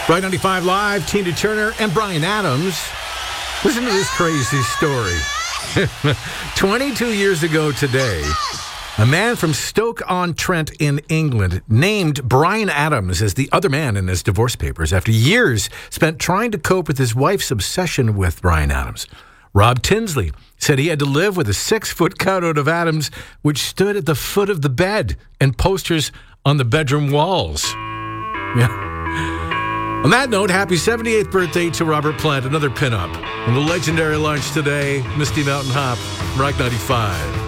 Right 95 Live, Tina Turner and Bryan Adams. Listen to this crazy story. 22 years ago today, a man from Stoke-on-Trent in England named Bryan Adams as the other man in his divorce papers after years spent trying to cope with his wife's obsession with Bryan Adams. Rob Tinsley said he had to live with a 6-foot cutout of Adams, which stood at the foot of the bed, and posters on the bedroom walls. Yeah. On that note, happy 78th birthday to Robert Plant, another pinup. On the legendary lunch today, Misty Mountain Hop, Rock 95.